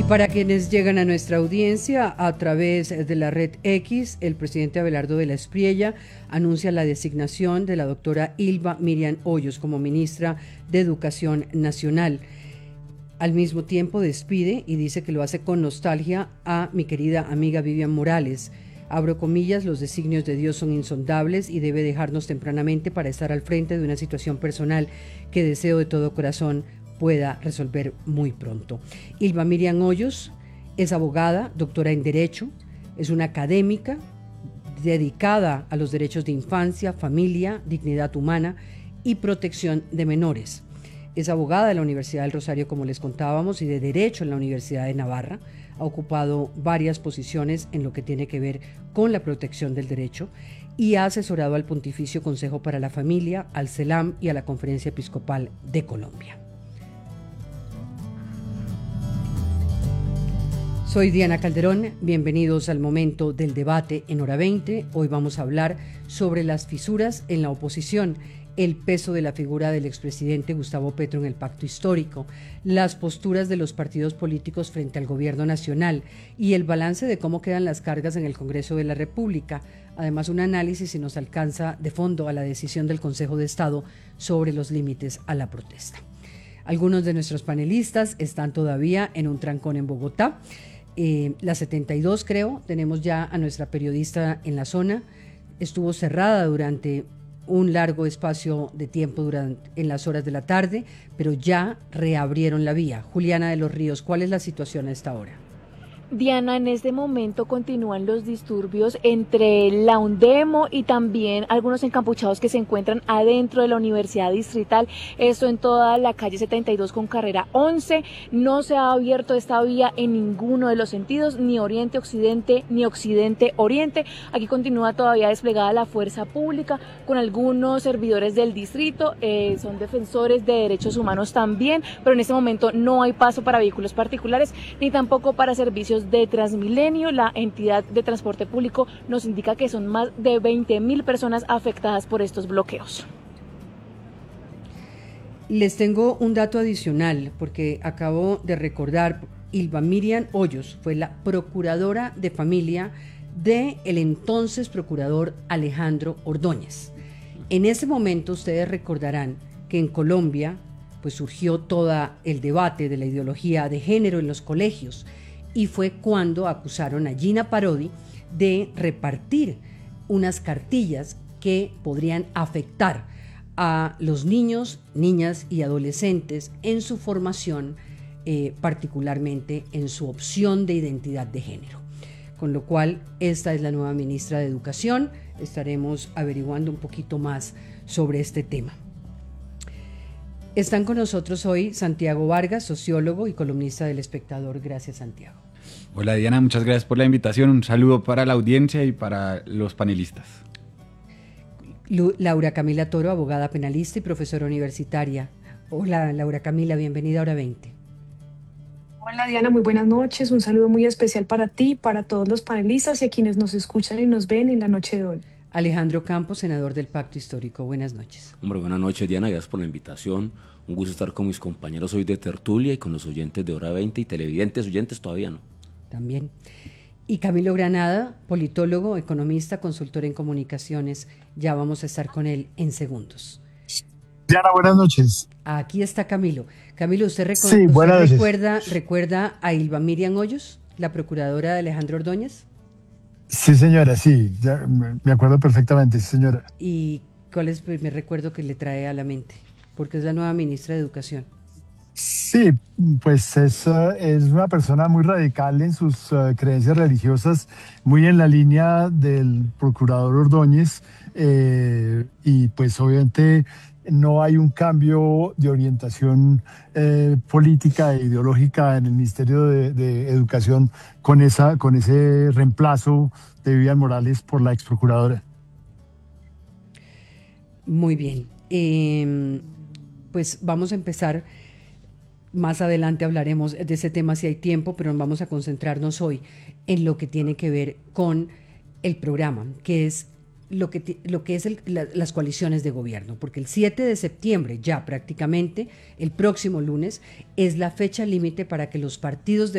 Y para quienes llegan a nuestra audiencia a través de la red X, el presidente Abelardo de la Espriella anuncia la designación de la doctora Ylva Miriam Hoyos como ministra de Educación Nacional. Al mismo tiempo despide y dice que lo hace con nostalgia a mi querida amiga Vivian Morales. Abro comillas, los designios de Dios son insondables y debe dejarnos tempranamente para estar al frente de una situación personal que deseo de todo corazón pueda resolver muy pronto. Ylva Miriam Hoyos es abogada, doctora en Derecho, es una académica dedicada a los derechos de infancia, familia, dignidad humana y protección de menores. Es abogada de la Universidad del Rosario, como les contábamos, y de Derecho en la Universidad de Navarra. Ha ocupado varias posiciones en lo que tiene que ver con la protección del derecho y ha asesorado al Pontificio Consejo para la Familia, al CELAM y a la Conferencia Episcopal de Colombia. Soy Diana Calderón, bienvenidos al momento del debate en Hora 20. Hoy vamos a hablar sobre las fisuras en la oposición, el peso de la figura del expresidente Gustavo Petro en el pacto histórico, las posturas de los partidos políticos frente al gobierno nacional y el balance de cómo quedan las cargas en el Congreso de la República. Además, un análisis si nos alcanza de fondo a la decisión del Consejo de Estado sobre los límites a la protesta. Algunos de nuestros panelistas están todavía en un trancón en Bogotá. La 72, creo, tenemos ya a nuestra periodista en la zona. Estuvo cerrada durante un largo espacio de tiempo en las horas de la tarde, pero ya reabrieron la vía. Juliana de los Ríos, ¿cuál es la situación a esta hora? Diana, en este momento continúan los disturbios entre la UNDEMO y también algunos encapuchados que se encuentran adentro de la Universidad Distrital, esto en toda la calle 72 con carrera 11. No se ha abierto esta vía en ninguno de los sentidos, ni oriente-occidente, ni occidente-oriente. Aquí continúa todavía desplegada la fuerza pública con algunos servidores del distrito, son defensores de derechos humanos también, pero en este momento no hay paso para vehículos particulares, ni tampoco para servicios de Transmilenio. La entidad de transporte público nos indica que son más de 20.000 personas afectadas por estos bloqueos. Les tengo un dato adicional porque acabo de recordar, Ylva Miriam Hoyos fue la procuradora de familia del entonces procurador Alejandro Ordóñez. En ese momento ustedes recordarán que en Colombia pues surgió todo el debate de la ideología de género en los colegios. Y fue cuando acusaron a Gina Parodi de repartir unas cartillas que podrían afectar a los niños, niñas y adolescentes en su formación, particularmente en su opción de identidad de género. Con lo cual, esta es la nueva ministra de Educación. Estaremos averiguando un poquito más sobre este tema. Están con nosotros hoy Santiago Vargas, sociólogo y columnista del Espectador. Gracias, Santiago. Hola Diana, muchas gracias por la invitación. Un saludo para la audiencia y para los panelistas. Laura Camila Toro, abogada penalista y profesora universitaria. Hola Laura Camila, bienvenida a Hora 20. Hola Diana, muy buenas noches. Un saludo muy especial para ti, para todos los panelistas y a quienes nos escuchan y nos ven en la noche de hoy. Alejandro Campos, senador del Pacto Histórico. Buenas noches. Hombre, buenas noches Diana, gracias por la invitación. Un gusto estar con mis compañeros hoy de tertulia y con los oyentes de Hora 20 y televidentes, oyentes todavía no. También. Y Camilo Granada, politólogo, economista, consultor en comunicaciones. Ya vamos a estar con él en segundos. Diana, buenas noches. Aquí está Camilo. Camilo, ¿usted, sí, recuerda a Ylva Miriam Hoyos, la procuradora de Alejandro Ordóñez? Sí, señora, sí, ya me acuerdo perfectamente, sí, señora. ¿Y cuál es el primer recuerdo que le trae a la mente? Porque es la nueva ministra de Educación. Sí, pues es una persona muy radical en sus creencias religiosas, muy en la línea del procurador Ordóñez, y pues obviamente no hay un cambio de orientación política e ideológica en el Ministerio de Educación con ese reemplazo de Vivian Morales por la ex procuradora. Muy bien, pues vamos a empezar. Más adelante hablaremos de ese tema si hay tiempo, pero vamos a concentrarnos hoy en lo que tiene que ver con el programa, que es lo que es las coaliciones de gobierno, porque el 7 de septiembre, ya prácticamente, el próximo lunes, es la fecha límite para que los partidos de